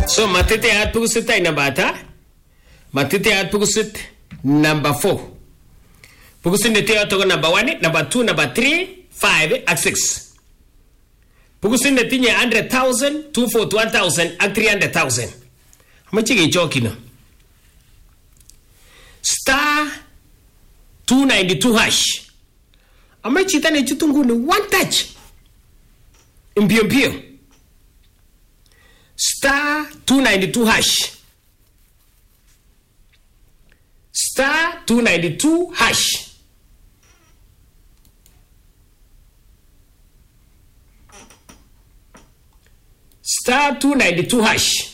So matete at pugusit ay nabata. Matete at pugusit number 4. Pugusit nete at number 1, number 2, number 3, 5 and 6. Pugusit nete nye 100,000, 241,000 and 300,000. How much you talking? Star 292 hash. How much you tane chutungu ni one touch. Impio. Star 292 hash. Star 292 hash. Star 292 hash.